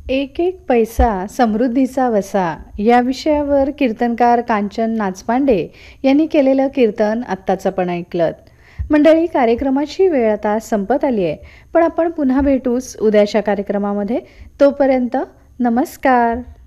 एक एक पैसा समृद्धीचा वसा या विषयावर कीर्तनकार कांचन नाचपांडे यांनी केलेलं कीर्तन आत्ताच आपण ऐकलं. मंडळी, कार्यक्रमाची वेळ आता संपत आली आहे, पण आपण पुन्हा भेटूच उद्याच्या कार्यक्रमामध्ये. तोपर्यंत नमस्कार.